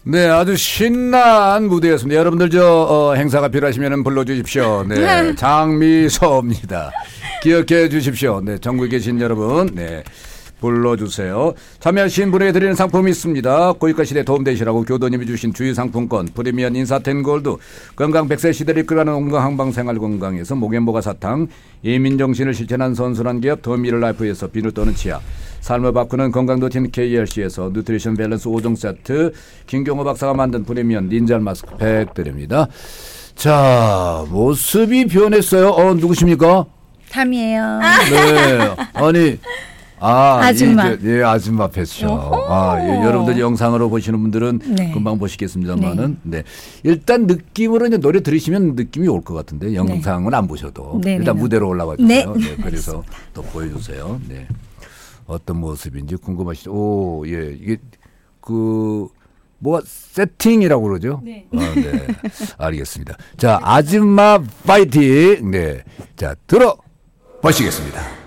네, 아주 신나는 무대였습니다. 여러분들 행사가 필요하시면 불러주십시오. 네, 장미서입니다. 기억해 주십시오. 네, 전국에 계신 여러분, 네, 불러주세요. 참여하신 분에게 드리는 상품이 있습니다. 고유가 시대에 도움되시라고 교도님이 주신 주유상품권, 프리미엄 인사텐 골드, 건강 100세 시대를 이끌어가는 온건 항방생활 건강에서 목앤모가 사탕, 이민정신을 실천한 선순환 기업 더미를라이프에서 비누 떠는 치약, 삶을 바꾸는 건강도팀 KRC에서 누트리션 밸런스 5종 세트, 김경호 박사가 만든 프리미엄 닌자 마스크팩 드립니다. 자, 모습이 변했어요. 누구십니까? 담이에요. 네, 아니. 아줌마. 예, 아줌마 패션. 예, 여러분들 영상으로 보시는 분들은 네. 금방 보시겠습니다만은, 네. 일단 느낌으로 이제 노래 들으시면 느낌이 올 것 같은데, 영상은 안 보셔도. 네. 일단 네. 무대로 올라와 주세요. 네. 네, 그래서 또 보여주세요. 네. 어떤 모습인지 궁금하시죠? 오, 예. 이게, 세팅이라고 그러죠? 네. 네. 알겠습니다. 자, 아줌마 파이팅! 네. 자, 들어보시겠습니다.